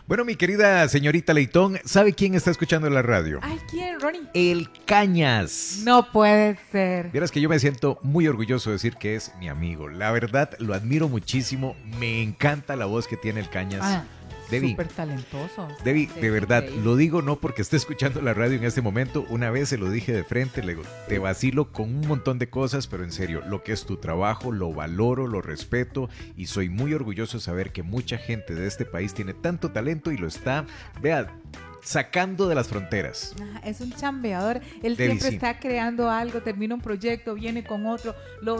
Bueno, mi querida señorita Leitón, ¿sabe quién está escuchando la radio? Ay, ¿quién, Ronnie? El Cañas. No puede ser. Vieras que yo me siento muy orgulloso de decir que es mi amigo. La verdad, lo admiro muchísimo. Me encanta la voz que tiene el Cañas. Debbie, súper talentoso. Debbie, de verdad, increíble. lo digo no porque esté escuchando la radio en este momento. Una vez se lo dije de frente, le digo, te vacilo con un montón de cosas, pero en serio, lo que es tu trabajo, lo valoro, lo respeto y soy muy orgulloso de saber que mucha gente de este país tiene tanto talento y lo está, vea, sacando de las fronteras. Es un chambeador. Él Debbie, siempre sí. está creando algo, termina un proyecto, viene con otro, lo